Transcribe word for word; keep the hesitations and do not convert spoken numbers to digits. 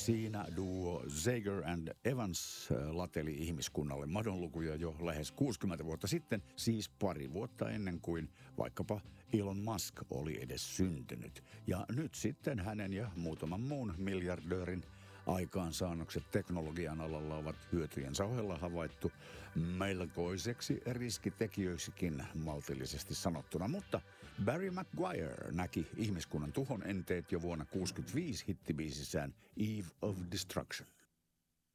Siinä duo Zager and Evans lateli ihmiskunnalle madonlukuja jo lähes kuusikymmentä vuotta sitten, siis pari vuotta ennen kuin vaikkapa Elon Musk oli edes syntynyt. Ja nyt sitten hänen ja muutaman muun miljardöörin aikaansaannokset teknologian alalla ovat hyötyjensä ohella havaittu melkoiseksi riskitekijöiksikin maltillisesti sanottuna. Mutta Barry Maguire näki ihmiskunnan tuhon enteet jo vuonna tuhatyhdeksänsataakuusikymmentäviisi hittibiisissään Eve of Destruction.